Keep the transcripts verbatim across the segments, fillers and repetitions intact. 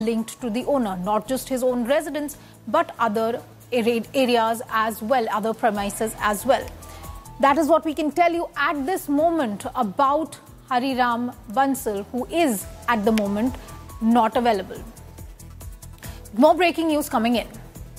linked to the owner, not just his own residence, but other areas as well, other premises as well. That is what we can tell you at this moment about Hariram Bansal, who is at the moment not available. More breaking news coming in.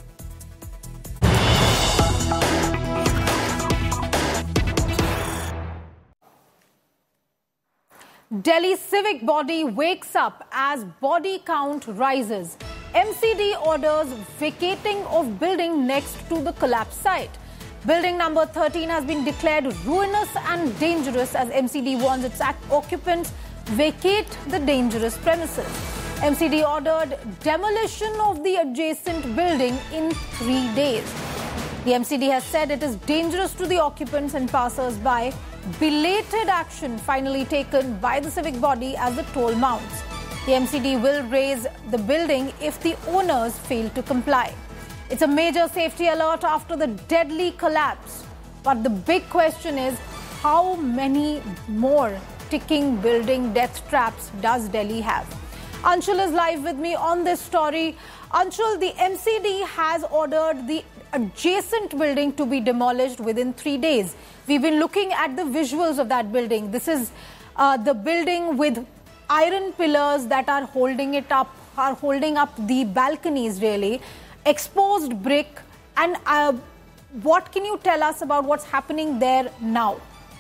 Delhi civic body wakes up as body count rises. M C D orders vacating of building next to the collapse site. Building number thirteen has been declared ruinous and dangerous as M C D warns its occupants vacate the dangerous premises. M C D ordered demolition of the adjacent building in three days. The M C D has said it is dangerous to the occupants and passers-by. Belated action finally taken by the civic body as the toll mounts. The M C D will raise the building if the owners fail to comply. It's a major safety alert after the deadly collapse. But the big question is, how many more ticking building death traps does Delhi have? Anshul is live with me on this story. Anshul, the M C D has ordered the adjacent building to be demolished within three days. We've been looking at the visuals of that building. This is uh, the building with iron pillars that are holding it up, are holding up the balconies really, exposed brick. And uh, what can you tell us about what's happening there now?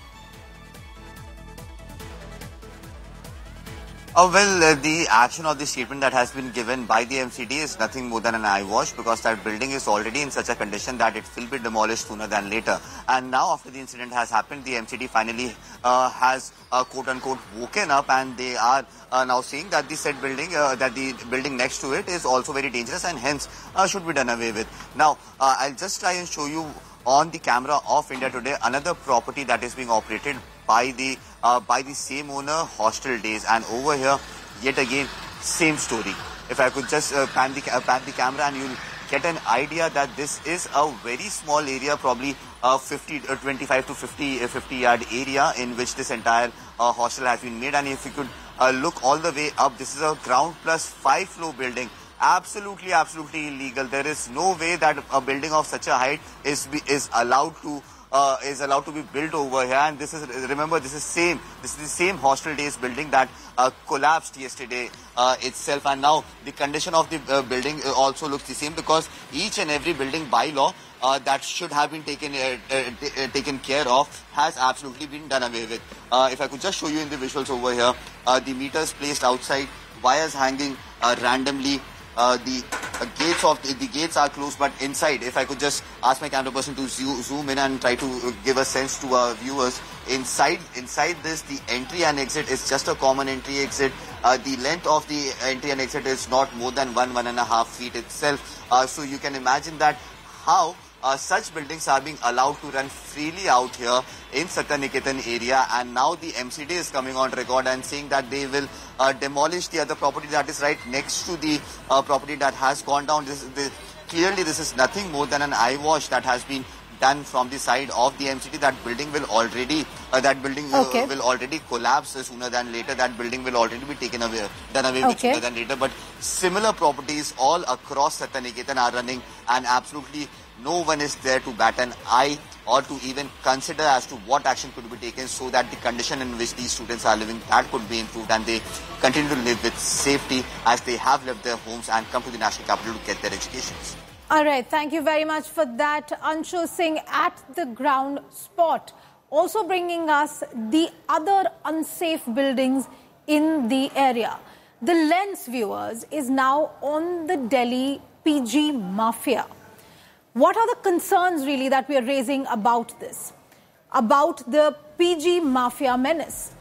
Oh, well, uh, the action or the statement that has been given by the M C D is nothing more than an eyewash, because that building is already in such a condition that it will be demolished sooner than later. And now, after the incident has happened, the M C D finally uh, has uh, quote-unquote woken up, and they are uh, now saying that the said building, uh, that the building next to it is also very dangerous and hence uh, should be done away with. Now, uh, I'll just try and show you on the camera of India Today another property that is being operated by the uh, by the same owner, Hostel Days, and over here yet again same story. If I could just uh, pan the uh, pan the camera, and you'll get an idea that this is a very small area, probably uh, fifty, uh, twenty-five to fifty, uh, fifty yard area in which this entire uh, hostel has been made. And if you could uh, look all the way up, this is a ground plus five floor building. Absolutely, absolutely illegal. There is no way that a building of such a height is is allowed to uh, is allowed to be built over here. And this is, remember, this is same this is the same Hostel Days building that uh, collapsed yesterday uh, itself. And now the condition of the uh, building also looks the same, because each and every building by law uh, that should have been taken uh, uh, taken care of has absolutely been done away with. Uh, if I could just show you in the visuals over here, uh, the meters placed outside, wires hanging uh, randomly. Uh, the uh, gates of the, the gates are closed, but inside, if I could just ask my camera person to zo zoom in and try to uh, give a sense to our viewers, inside inside this, the entry and exit is just a common entry exit. Uh, the length of the entry and exit is not more than one one and a half feet itself. Uh, so you can imagine that how Uh, such buildings are being allowed to run freely out here in Satyaniketan area. And now the M C D is coming on record and saying that they will uh, demolish the other property that is right next to the uh, property that has gone down. This, this, clearly, this is nothing more than an eyewash that has been done from the side of the M C D. That building will already, uh, that building uh, okay. will already collapse uh, sooner than later. That building will already be taken away, done away with okay. sooner than later. But similar properties all across Satyaniketan are running, and absolutely no one is there to bat an eye or to even consider as to what action could be taken so that the condition in which these students are living, that could be improved, and they continue to live with safety as they have left their homes and come to the national capital to get their educations. All right, thank you very much for that, Anshul Singh at the ground spot. Also bringing us the other unsafe buildings in the area. The lens, viewers, is now on the Delhi P G mafia. What are the concerns really that we are raising about this, about the P G mafia menace?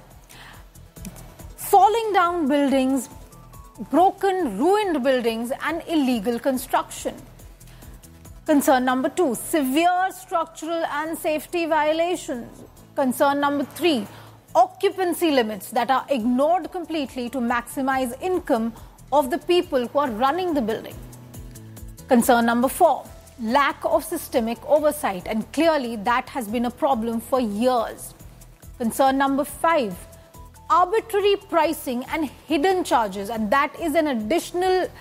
Falling down buildings, broken, ruined buildings, and illegal construction. Concern number two, severe structural and safety violations. Concern number three, occupancy limits that are ignored completely to maximize income of the people who are running the building. Concern number four, lack of systemic oversight, and clearly that has been a problem for years. Concern number five, arbitrary pricing and hidden charges, and that is an additional